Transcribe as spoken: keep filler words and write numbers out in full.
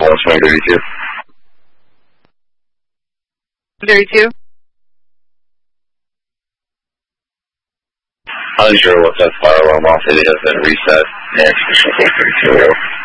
Dallas one thirty-two. thirty-two. Unsure what that fire alarm off. It has been reset. Next, one thirty-two.